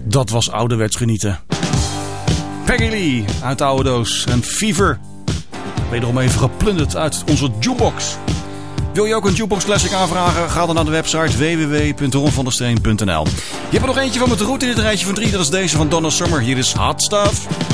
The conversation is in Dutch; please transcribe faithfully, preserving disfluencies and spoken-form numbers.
Dat was ouderwets genieten. Peggy Lee uit de oude doos en Fever. Wederom even geplunderd uit onze jukebox. Wil je ook een Jukebox Classic aanvragen? Ga dan naar de website w w w punt ron van der steen punt n l. Je hebt er nog eentje van met de route in dit rijtje van drie. Dat is deze van Donna Summer. Hier is Hot Stuff.